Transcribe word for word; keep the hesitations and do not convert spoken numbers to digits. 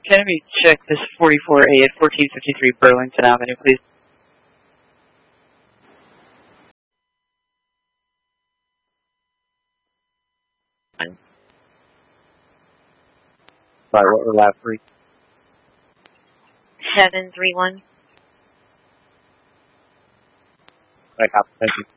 Can we check this forty-four A at fourteen fifty-three Burlington Avenue, please? Sorry, what were the last three? seven three one. Right, thank you.